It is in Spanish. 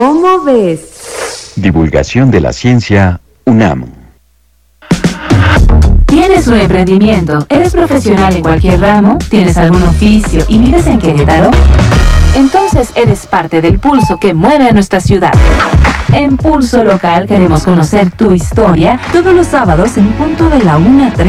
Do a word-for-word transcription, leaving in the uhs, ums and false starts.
¿Cómo ves? Divulgación de la ciencia UNAM. ¿Tienes un emprendimiento? ¿Eres profesional en cualquier ramo? ¿Tienes algún oficio y vives en Querétaro? Entonces eres parte del pulso que mueve a nuestra ciudad. En Pulso Local queremos conocer tu historia todos los sábados en punto de la una a tres.